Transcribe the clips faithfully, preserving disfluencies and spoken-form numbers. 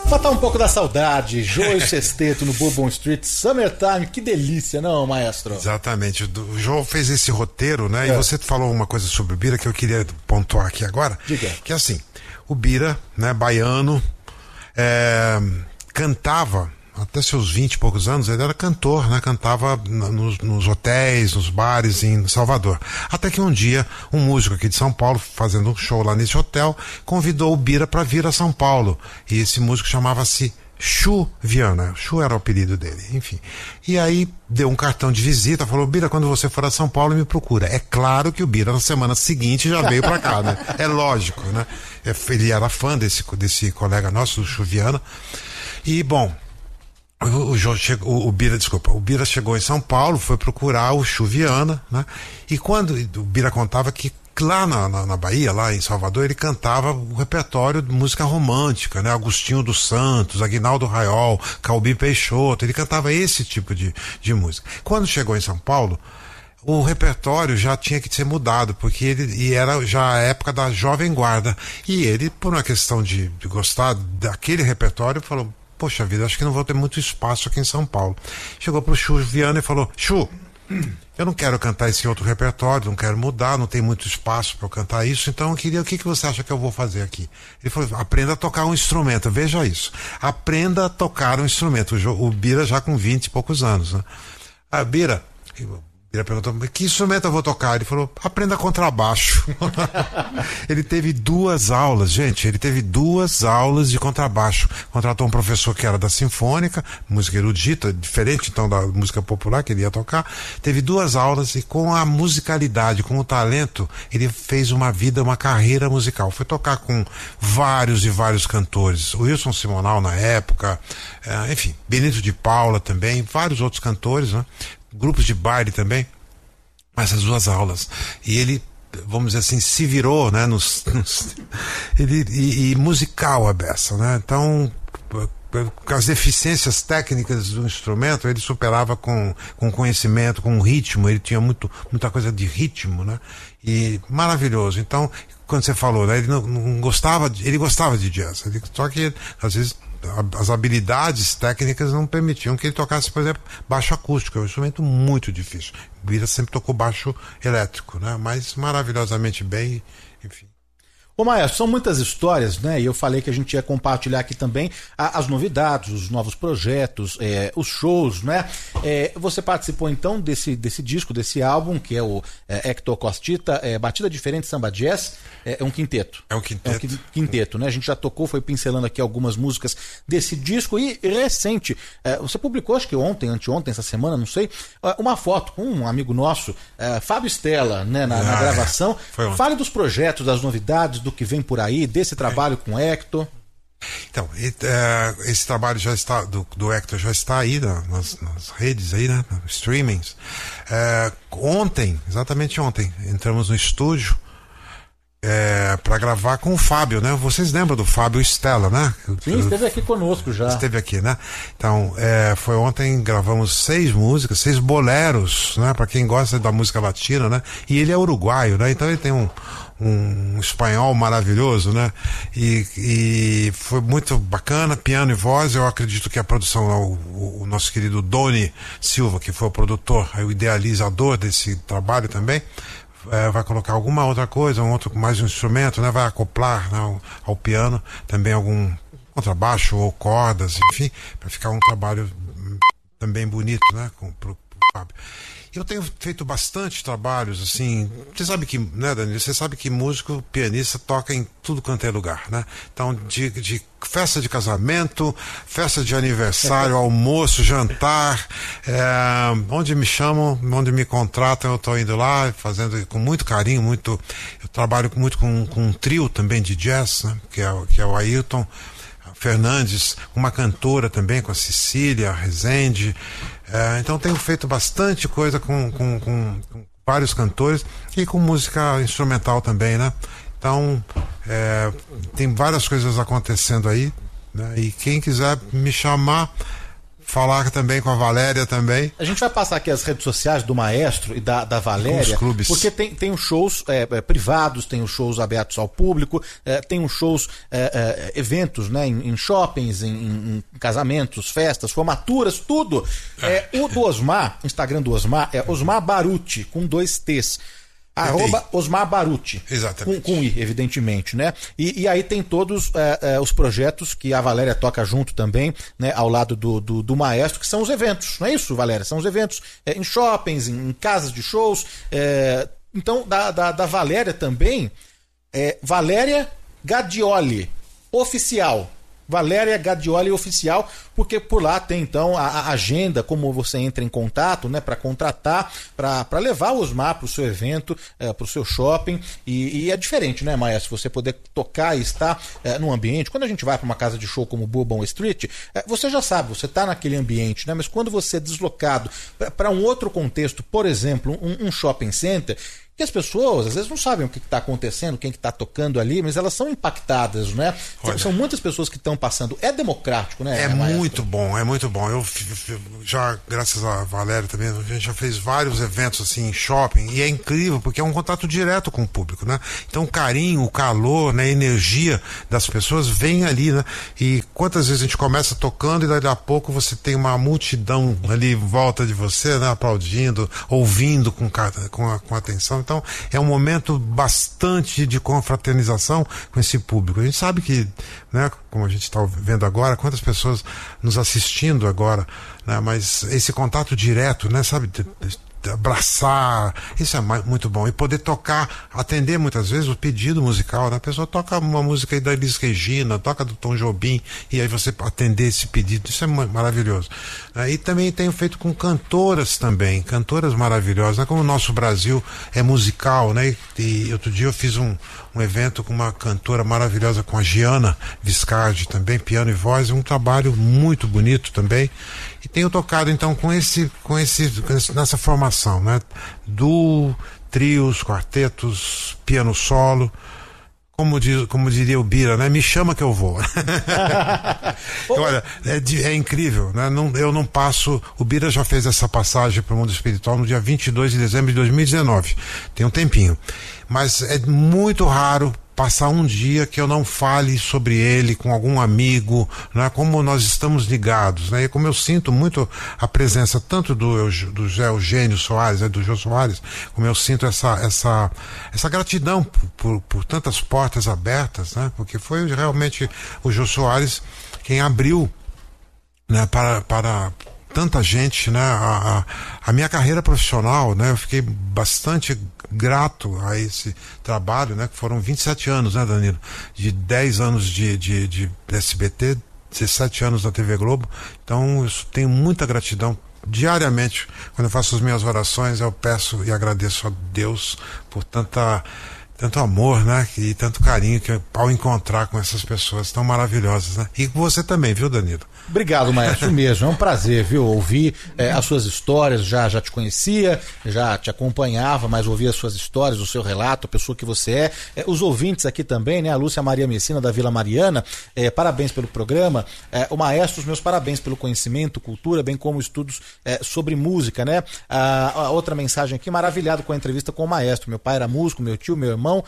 Matar um pouco da saudade, Jô e Sexteto no Bourbon Street, Summertime, que delícia, não, maestro? Exatamente, o Jô fez esse roteiro, né? É. E você falou uma coisa sobre o Bira que eu queria pontuar aqui agora. Diga. Que é assim, o Bira, né, baiano, é, cantava até seus vinte e poucos anos, ele era cantor, né? Cantava nos, nos hotéis, nos bares em Salvador. Até que um dia, um músico aqui de São Paulo, fazendo um show lá nesse hotel, convidou o Bira para vir a São Paulo. E esse músico chamava-se Chu Viana. Chu era o apelido dele, enfim. E aí deu um cartão de visita, falou: Bira, quando você for a São Paulo, me procura. É claro que o Bira na semana seguinte já veio para cá, né? É lógico, né? Ele era fã desse, desse colega nosso, do Chu Viana. E, bom, O, o, chegou, o Bira, desculpa, o Bira chegou em São Paulo, foi procurar o Chu Viana, né? E quando o Bira contava que lá na, na, na Bahia, lá em Salvador, ele cantava o repertório de música romântica, né? Agostinho dos Santos, Aguinaldo Raiol, Calbi Peixoto, ele cantava esse tipo de, de música. Quando chegou em São Paulo, o repertório já tinha que ser mudado, porque ele e era já a época da Jovem Guarda. E ele, por uma questão de, de gostar daquele repertório, falou: poxa vida, acho que não vou ter muito espaço aqui em São Paulo. Chegou pro Chu Viana e falou: Chu, eu não quero cantar esse outro repertório, não quero mudar, não tem muito espaço para eu cantar isso, então eu queria, o que, que você acha que eu vou fazer aqui? Ele falou: aprenda a tocar um instrumento, veja isso. Aprenda a tocar um instrumento. O, o Bira já com vinte e poucos anos, né? Ah, Bira... Ele perguntou: que instrumento eu vou tocar? Ele falou: aprenda contrabaixo. Ele teve duas aulas, gente, ele teve duas aulas de contrabaixo. Contratou um professor que era da Sinfônica, música erudita, diferente então da música popular que ele ia tocar. Teve duas aulas e com a musicalidade, com o talento, ele fez uma vida, uma carreira musical. Foi tocar com vários e vários cantores. O Wilson Simonal na época, enfim, Benito de Paula também, vários outros cantores, né? Grupos de baile também, essas duas aulas. E ele, vamos dizer assim, se virou, né, nos, nos ele, e, e musical a beça, né? Então, as deficiências técnicas do instrumento ele superava com, com conhecimento, com ritmo. Ele tinha muito, muita coisa de ritmo, né? E maravilhoso. Então, quando você falou, né, ele não, não gostava de, ele gostava de jazz, ele, só que às vezes as habilidades técnicas não permitiam que ele tocasse, por exemplo, baixo acústico. É um instrumento muito difícil. O Bira sempre tocou baixo elétrico, né? Mas maravilhosamente bem, enfim. Ô maestro, são muitas histórias, né? E eu falei que a gente ia compartilhar aqui também a, as novidades, os novos projetos, é, os shows, né? É, você participou então desse, desse disco, desse álbum, que é o é, Hector Costita, é, Batida Diferente Samba Jazz, é, é um quinteto. É um quinteto. É um quinteto, né? A gente já tocou, foi pincelando aqui algumas músicas desse disco. E recente, é, você publicou, acho que ontem, anteontem, essa semana, não sei, uma foto com um amigo nosso, é, Fábio Stella, né? Na, ah, na gravação. Foi ontem. Fale dos projetos, das novidades, do que vem por aí, desse trabalho é. com o Hector. Então, esse trabalho já está, do, do Hector já está aí nas, nas redes aí, né? Nos streamings. É, ontem, exatamente ontem, entramos no estúdio é, para gravar com o Fábio, né? Vocês lembram do Fábio Stella, né? Sim, esteve aqui conosco já. Esteve aqui, né? Então, é, foi ontem, gravamos seis músicas, seis boleros, né? Para quem gosta da música latina, né? E ele é uruguaio, né? Então ele tem um um espanhol maravilhoso, né? E, e foi muito bacana, piano e voz. Eu acredito que a produção, o, o nosso querido Doni Silva, que foi o produtor, o idealizador desse trabalho também, é, vai colocar alguma outra coisa, um outro, mais um instrumento, né? Vai acoplar, né, ao, ao piano também algum contrabaixo ou cordas, enfim, para ficar um trabalho também bonito, né? Com, pro, pro Fábio. Eu tenho feito bastante trabalhos, assim, você sabe que, né, Danilo, você sabe que músico, pianista toca em tudo quanto é lugar, né? Então, de, de festa de casamento, festa de aniversário, almoço, jantar, é, onde me chamam, onde me contratam, eu estou indo lá, fazendo com muito carinho, muito, eu trabalho muito com, com um trio também de jazz, né, que é, que é o Ailton Fernandes, uma cantora também, com a Cecília Rezende. É, então tenho feito bastante coisa com, com, com, com vários cantores e com música instrumental também, né? Então é, tem várias coisas acontecendo aí, né? E quem quiser me chamar, falar também com a Valéria também. A gente vai passar aqui as redes sociais do Maestro e da, da Valéria, os clubes. Porque tem, tem os shows é, é, privados, tem os shows abertos ao público, é, tem os shows, é, é, eventos, né, em, em shoppings, em, em, em casamentos, festas, formaturas, tudo. É, o do Osmar, Instagram do Osmar, é Osmar Baruti, com dois T's. Arroba Osmar Baruti. Exatamente. Com, com I, evidentemente, né? E, e aí tem todos é, é, os projetos que a Valéria toca junto também, né? Ao lado do, do, do Maestro, que são os eventos, não é isso, Valéria? São os eventos é, em shoppings, em, em casas de shows. É, então, da, da, da Valéria também, é Valéria Gadioli, oficial. Valéria Gadioli Oficial, porque por lá tem então a, a agenda, como você entra em contato, né, para contratar, para levar o Osmar para o seu evento, é, para o seu shopping, e, e é diferente, né, Maestro, você poder tocar e estar é, num ambiente. Quando a gente vai para uma casa de show como Bourbon Street, é, você já sabe, você está naquele ambiente, né, mas quando você é deslocado para um outro contexto, por exemplo, um, um shopping center, que as pessoas às vezes não sabem o que está acontecendo, quem que está tocando ali, mas elas são impactadas, né? Olha, são muitas pessoas que estão passando. É democrático, né? É muito bom, é muito bom. Eu já, graças a Valéria também, a gente já fez vários eventos assim em shopping, e é incrível porque é um contato direto com o público, né? Então o carinho, o calor, né, a energia das pessoas vem ali, né? E quantas vezes a gente começa tocando e daqui a pouco você tem uma multidão ali em volta de você, né, aplaudindo, ouvindo com, com, com atenção. Então, é um momento bastante de confraternização com esse público. A gente sabe que, né, como a gente está vendo agora, quantas pessoas nos assistindo agora, né, mas esse contato direto, né, sabe, de, de abraçar, isso é muito bom. E poder tocar, atender muitas vezes o pedido musical, né? A pessoa toca uma música aí da Elis Regina, toca do Tom Jobim, e aí você atender esse pedido, isso é maravilhoso. E também tenho feito com cantoras também, cantoras maravilhosas, né? Como o nosso Brasil é musical, né? E outro dia eu fiz um, um evento com uma cantora maravilhosa, com a Giana Viscardi também, piano e voz, um trabalho muito bonito também. E tenho tocado então com esse, com esse, nessa formação, né? Do trios, quartetos, piano solo, como, diz, como diria o Bira, né? Me chama que eu vou. Olha, é, é incrível, né? Não, eu não passo. O Bira já fez essa passagem para o mundo espiritual no dia vinte e dois de dezembro de dois mil e dezenove. Tem um tempinho. Mas é muito raro passar um dia que eu não fale sobre ele com algum amigo, né? Como nós estamos ligados, né? E como eu sinto muito a presença tanto do, do José Eugênio Soares, né? Do Jô Soares, como eu sinto essa, essa, essa gratidão por, por, por tantas portas abertas, né? Porque foi realmente o Jô Soares quem abriu, né? para, para tanta gente, né? A, a, a minha carreira profissional, né? Eu fiquei bastante grato a esse trabalho, né? Que foram vinte e sete anos, né, Danilo? De dez anos de, de, de S B T, dezessete anos da T V Globo. Então, eu tenho muita gratidão. Diariamente, quando eu faço as minhas orações, eu peço e agradeço a Deus por tanta, tanto amor, né? E tanto carinho que ao encontrar com essas pessoas tão maravilhosas, né? E com você também, viu, Danilo? Obrigado, Maestro, mesmo. É um prazer, viu? Ouvir é, as suas histórias. Já, já te conhecia, já te acompanhava, mas ouvir as suas histórias, o seu relato, a pessoa que você é. é os ouvintes aqui também, né? A Lúcia Maria Messina, da Vila Mariana. É, parabéns pelo programa. É, o Maestro, os meus parabéns pelo conhecimento, cultura, bem como estudos é, sobre música, né? A, a outra mensagem aqui, maravilhado com a entrevista com o Maestro. Meu pai era músico, meu tio, meu irmão.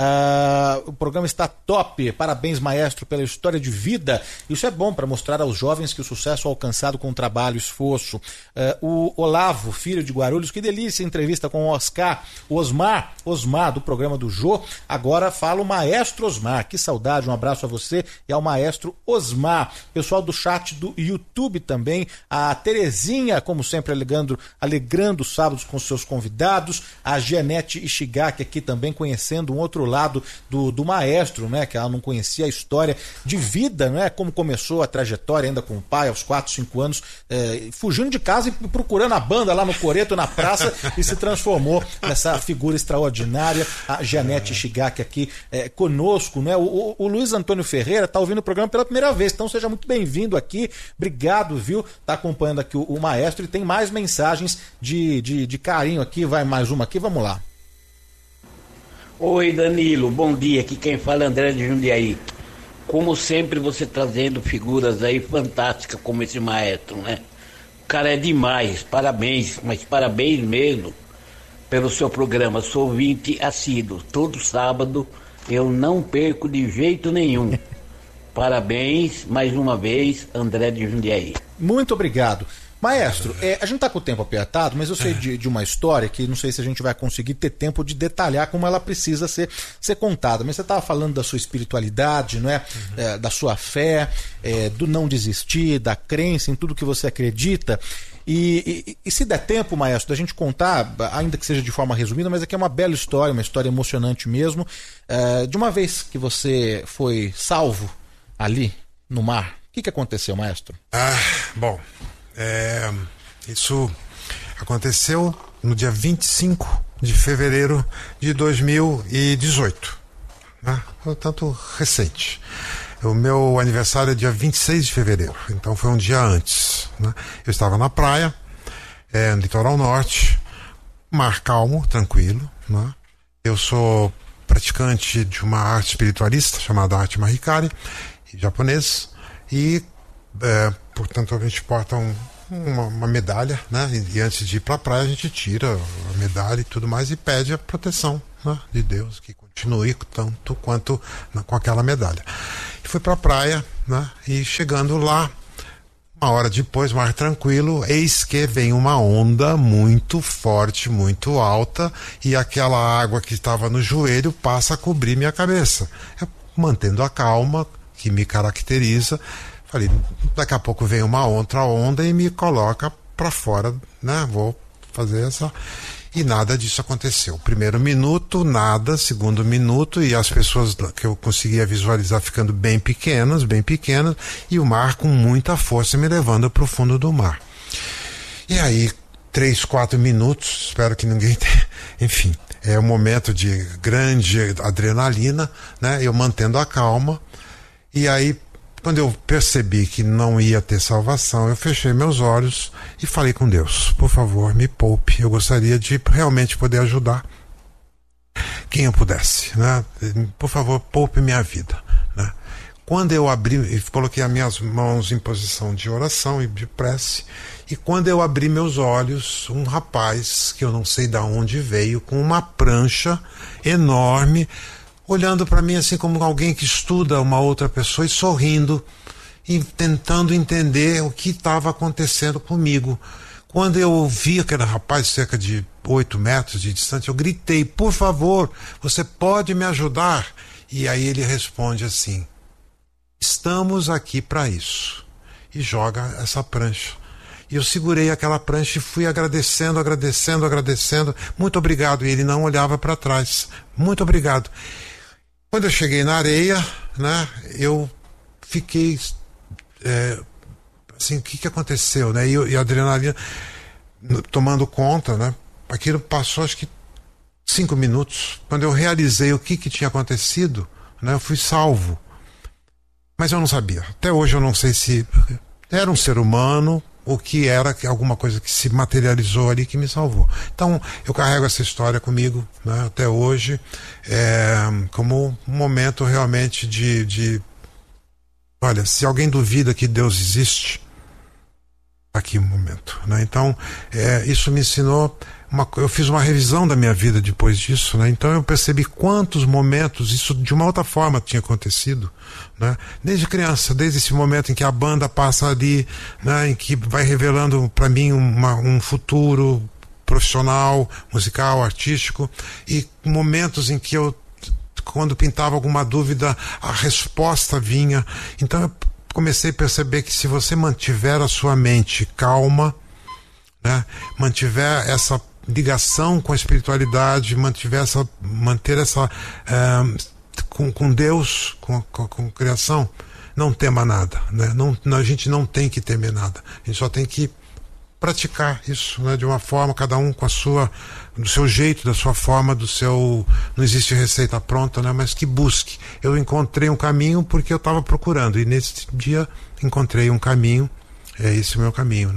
Ah, o programa está top. Parabéns, Maestro, pela história de vida. Isso é bom para mostrar aos jovens que o sucesso é alcançado com trabalho e esforço. Uh, o Olavo, filho de Guarulhos, que delícia, entrevista com o Oscar. O Osmar, Osmar, do programa do Jô, agora fala o Maestro Osmar. Que saudade, um abraço a você e ao Maestro Osmar. Pessoal do chat do YouTube também, a Terezinha, como sempre, alegando, alegrando os sábados com seus convidados, a Janete Ishigaki aqui também, conhecendo um outro lado do, do Maestro, né, que ela não conhecia a história de vida, né, como começou a trajetória ainda com o pai aos quatro, cinco anos, eh, fugindo de casa e procurando a banda lá no Coreto, na praça, e se transformou nessa figura extraordinária, a Janete Ishigaki aqui eh, conosco, né? O, o, o Luiz Antônio Ferreira está ouvindo o programa pela primeira vez, então seja muito bem-vindo aqui, obrigado, viu? Está acompanhando aqui o, o Maestro e tem mais mensagens de, de, de carinho aqui, vai mais uma aqui, vamos lá. Oi, Danilo, bom dia, aqui quem fala é André de Jundiaí. Como sempre, você trazendo figuras aí fantásticas como esse Maestro, né? cara é demais, parabéns, mas parabéns mesmo pelo seu programa. Sou ouvinte assíduo, todo sábado eu não perco de jeito nenhum. Parabéns, mais uma vez, André de Jundiaí. Muito obrigado. Maestro, é, a gente está com o tempo apertado, mas eu sei de, de uma história que não sei se a gente vai conseguir ter tempo de detalhar como ela precisa ser, ser contada. Mas você estava falando da sua espiritualidade, não é? Uhum. É, da sua fé, é, do não desistir, da crença em tudo que você acredita. E, e, e se der tempo, maestro, da gente contar, ainda que seja de forma resumida, mas aqui é uma bela história, uma história emocionante mesmo, é, de uma vez que você foi salvo ali no mar. O que, que aconteceu, maestro? Ah, bom... É, isso aconteceu no dia vinte e cinco de fevereiro de dois mil e dezoito, né? Portanto, recente. O meu aniversário é dia vinte e seis de fevereiro, então foi um dia antes, né? Eu estava na praia, é, no litoral norte, mar calmo, tranquilo, né? Eu sou praticante de uma arte espiritualista chamada arte Mahikari, japonês, e É, portanto, a gente porta um, uma, uma medalha, né? E, e antes de ir para a praia, a gente tira a medalha e tudo mais e pede a proteção, né? De Deus, que continue tanto quanto na, com aquela medalha. E fui para a praia, né? E chegando lá, uma hora depois, mar tranquilo, eis que vem uma onda muito forte, muito alta, e aquela água que estava no joelho passa a cobrir minha cabeça. Eu, mantendo a calma que me caracteriza, falei, daqui a pouco vem uma outra onda e me coloca para fora, né? Vou fazer essa... E nada disso aconteceu. Primeiro minuto, nada. Segundo minuto, e as pessoas que eu conseguia visualizar ficando bem pequenas, bem pequenas, e o mar com muita força me levando para o fundo do mar. E aí, três, quatro minutos, espero que ninguém tenha... Enfim, é um momento de grande adrenalina, né? Eu mantendo a calma. E aí, quando eu percebi que não ia ter salvação, eu fechei meus olhos e falei com Deus, por favor, me poupe, eu gostaria de realmente poder ajudar quem eu pudesse, né? Por favor, poupe minha vida, né? Quando eu abri, e coloquei as minhas mãos em posição de oração e de prece, e quando eu abri meus olhos, um rapaz, que eu não sei de onde veio, com uma prancha enorme, olhando para mim assim como alguém que estuda uma outra pessoa e sorrindo e tentando entender o que estava acontecendo comigo. Quando eu ouvi aquele rapaz cerca de oito metros de distância, eu gritei, por favor, você pode me ajudar? E aí ele responde assim, estamos aqui para isso. E joga essa prancha. E eu segurei aquela prancha e fui agradecendo, agradecendo, agradecendo. Muito obrigado. E ele não olhava para trás. Muito obrigado. Quando eu cheguei na areia, né, eu fiquei, é, assim, o que, que aconteceu, né? E, e a adrenalina tomando conta, né? Aquilo passou, acho que cinco minutos. Quando eu realizei o que, que tinha acontecido, né, eu fui salvo. Mas eu não sabia. Até hoje eu não sei se era um ser humano, o que era alguma coisa que se materializou ali que me salvou. Então, eu carrego essa história comigo, né, até hoje, é, como um momento realmente de, de... Olha, se alguém duvida que Deus existe, aqui um momento, né? Então, é, isso me ensinou... Uma, eu fiz uma revisão da minha vida depois disso, né? Então eu percebi quantos momentos isso de uma outra forma tinha acontecido, né? Desde criança, desde esse momento em que a banda passa ali, né? Em que vai revelando para mim uma, um futuro profissional, musical, artístico, e momentos em que eu, quando pintava alguma dúvida, a resposta vinha. Então eu comecei a perceber que se você mantiver a sua mente calma, né? Mantiver essa ligação com a espiritualidade, mantiver essa, manter essa é, com, com Deus, com, com, com a criação, não tema nada, né? Não, a gente não tem que temer nada, a gente só tem que praticar isso, né? De uma forma, cada um com a sua, do seu jeito, da sua forma, do seu, não existe receita pronta, né? Mas que busque. Eu encontrei um caminho porque eu estava procurando, e nesse dia encontrei um caminho, é esse o meu caminho, né?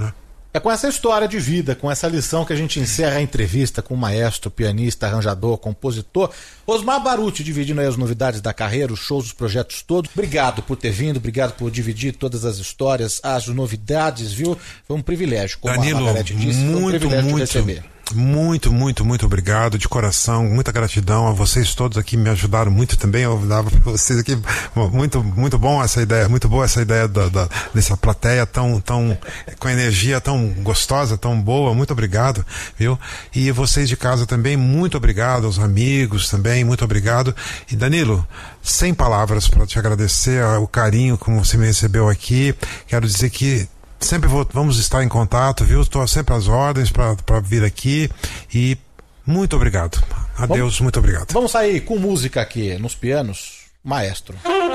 É com essa história de vida, com essa lição que a gente encerra a entrevista com o maestro, pianista, arranjador, compositor, Osmar Baruti, dividindo aí as novidades da carreira, os shows, os projetos todos. Obrigado por ter vindo, obrigado por dividir todas as histórias, as novidades, viu? Foi um privilégio, como Danilo, a Margarete disse, muito, foi um privilégio muito, te receber. Muito, muito, muito obrigado, de coração, muita gratidão a vocês todos aqui, me ajudaram muito também, eu dava para vocês aqui, muito, muito bom essa ideia, muito boa essa ideia da, da, dessa plateia tão, tão, com energia tão gostosa, tão boa, muito obrigado, viu? E vocês de casa também, muito obrigado, aos amigos também, muito obrigado. E Danilo, sem palavras para te agradecer o carinho como você me recebeu aqui, quero dizer que sempre vou, vamos estar em contato, viu? Estou sempre às ordens para vir aqui e muito obrigado. Adeus, vamos, muito obrigado. Vamos sair com música aqui nos pianos, maestro.